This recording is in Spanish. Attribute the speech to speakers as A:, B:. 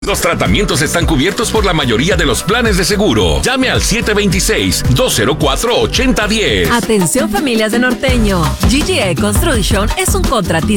A: Los tratamientos están cubiertos por la mayoría de los planes de seguro. Llame al 726-204-8010.
B: Atención familias de Norteño. GGE Construction es un contratista